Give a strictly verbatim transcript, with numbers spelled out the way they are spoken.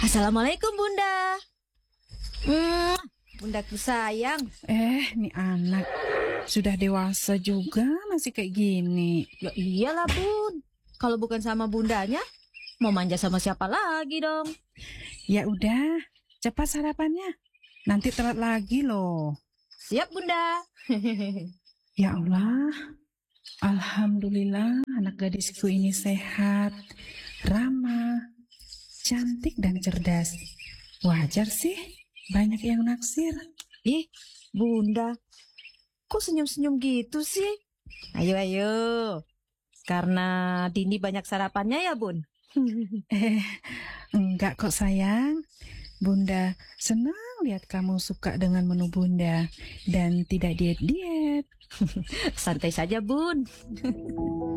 Assalamualaikum Bunda. Hmm, Bundaku sayang. Eh, nih anak sudah dewasa juga masih kayak gini. Ya iyalah Bun. Kalau bukan sama bundanya, mau manja sama siapa lagi dong? Ya udah, cepat sarapannya. Nanti telat lagi loh. Siap Bunda. Ya Allah, alhamdulillah anak gadisku ini sehat, ramah, cantik dan cerdas. Wajar sih, banyak yang naksir. Ih, Bunda, kok senyum-senyum gitu sih? Ayo, ayo. Karena Dini banyak sarapannya ya Bun? Eh, enggak kok sayang. Bunda senang lihat kamu suka dengan menu Bunda dan tidak diet-diet. Santai saja Bun.